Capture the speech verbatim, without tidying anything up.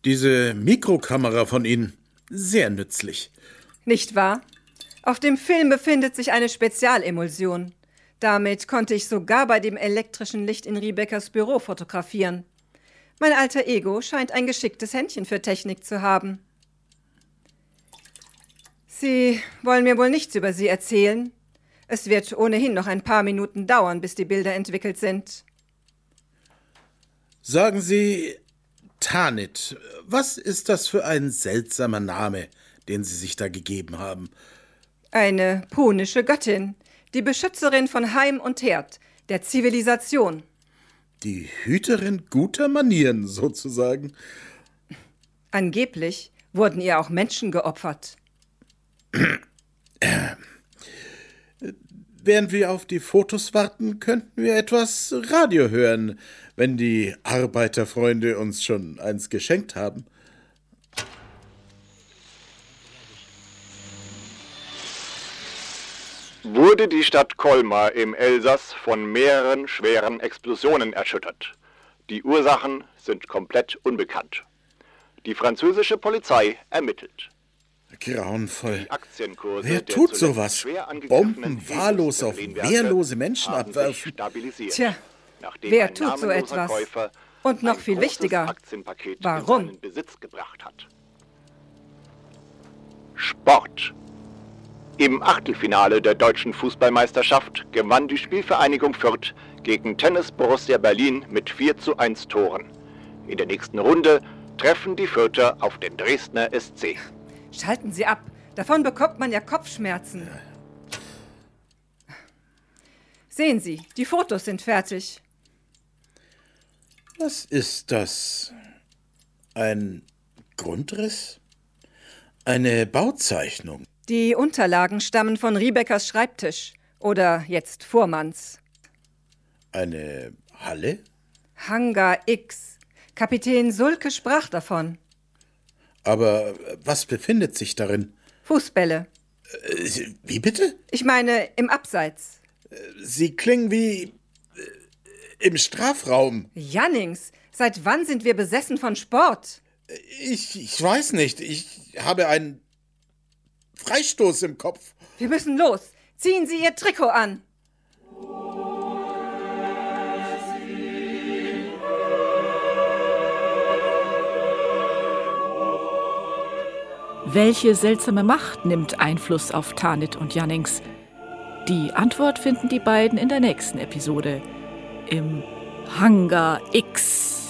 Diese Mikrokamera von Ihnen, sehr nützlich. Nicht wahr? Auf dem Film befindet sich eine Spezialemulsion. Damit konnte ich sogar bei dem elektrischen Licht in Rebeccas Büro fotografieren. Mein alter Ego scheint ein geschicktes Händchen für Technik zu haben. Sie wollen mir wohl nichts über sie erzählen? Es wird ohnehin noch ein paar Minuten dauern, bis die Bilder entwickelt sind. Sagen Sie, Tanit, was ist das für ein seltsamer Name, den Sie sich da gegeben haben? Eine punische Göttin, die Beschützerin von Heim und Herd, der Zivilisation. Die Hüterin guter Manieren, sozusagen. Angeblich wurden ihr auch Menschen geopfert. Während wir auf die Fotos warten, könnten wir etwas Radio hören, wenn die Arbeiterfreunde uns schon eins geschenkt haben. Wurde die Stadt Colmar im Elsass von mehreren schweren Explosionen erschüttert. Die Ursachen sind komplett unbekannt. Die französische Polizei ermittelt. Grauenvoll. Wer tut sowas? Bomben wahllos auf wehrlose Menschen abwerfen. Tja, wer tut so etwas? Und noch viel wichtiger, warum? Sport. Im Achtelfinale der deutschen Fußballmeisterschaft gewann die Spielvereinigung Fürth gegen Tennis Borussia Berlin mit vier zu eins Toren. In der nächsten Runde treffen die Fürther auf den Dresdner S C. Schalten Sie ab, davon bekommt man ja Kopfschmerzen. Sehen Sie, die Fotos sind fertig. Was ist das? Ein Grundriss? Eine Bauzeichnung? Die Unterlagen stammen von Rebeccas Schreibtisch. Oder jetzt Fuhrmanns. Eine Halle? Hangar X. Kapitän Sulke sprach davon. Aber was befindet sich darin? Fußbälle. Äh, wie bitte? Ich meine, im Abseits. Sie klingen wie äh, im Strafraum. Jannings, seit wann sind wir besessen von Sport? Ich, ich weiß nicht. Ich habe einen Freistoß im Kopf. Wir müssen los. Ziehen Sie Ihr Trikot an. Welche seltsame Macht nimmt Einfluss auf Tanit und Jannings? Die Antwort finden die beiden in der nächsten Episode im Hangar X.